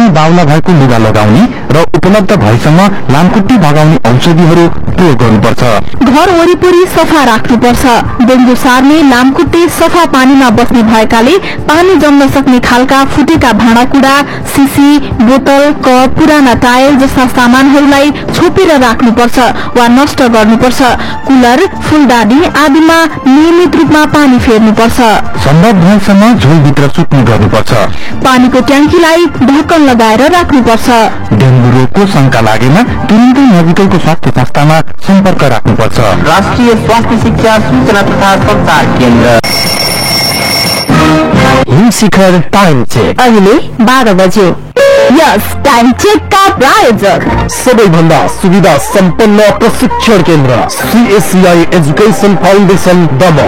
बाहुला भएको लुगा लगाउने र उपलब्ध भएसम्म लामखुट्टे भगाउने औषधिहरू प्रयोग गर्नुपर्छ। घर वरिपरि सफा राख्नुपर्छ। डेंगू सार्ने लामखुट्टे सफा पानीमा बस्ने भएकाले पानी जम्न सक्ने खालका फुटेका भाँडाकुँडा, सिसी, बोतल, कप, पुराना टायल जस्ता सामानहरूलाई छोपेर राख्नुपर्छ वा नष्ट गर्नुपर्छ। कुलर, फूलदानी आदिमा नियमित रूपमा पानी फेर्नुपर्छ। सम्भव भएसम्म झोलभित्र सुत्ने गर्नुपर्छ। पानीको ट्याङ्कीलाई ढक्कन लगाएर राख्नुपर्छ। डेंगू रोगको शंका लागेमा तुरुन्तै नजिकैको स्वास्थ्य संस्थामा सम्पर्क राख्नुपर्छ। राष्ट्रिय स्वास्थ्य शिक्षा सूचना तथा संचार केन्द्र। हिम शिखर टाइम चेक अहिले 12 बज्यो। यस टाइम चेकका प्रायोजक सबैभन्दा सुविधा सम्पन्न प्रशिक्षण केन्द्र CSCI एजुकेशन फाउन्डेशन दमक।